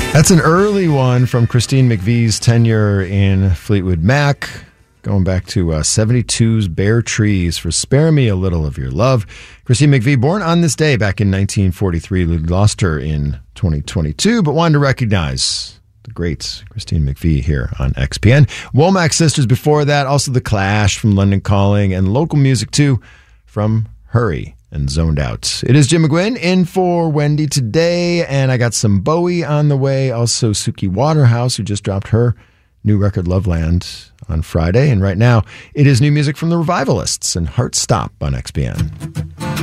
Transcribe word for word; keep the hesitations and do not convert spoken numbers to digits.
That's an early one from Christine McVie's tenure in Fleetwood Mac, going back to uh, seventy-two's Bare Trees for Spare Me a Little of Your Love. Christine McVie, born on this day back in nineteen forty-three. We lost her in twenty twenty-two, but wanted to recognize the great Christine McVie here on X P N. Womack Sisters before that, also The Clash from London Calling, and local music too from Hurry and Zoned Out. It is Jim McGuinn in for Wendy today, and I got some Bowie on the way. Also Suki Waterhouse, who just dropped her new record Loveland on Friday. And right now, it is new music from the Revivalists and Heart Stop on X P N.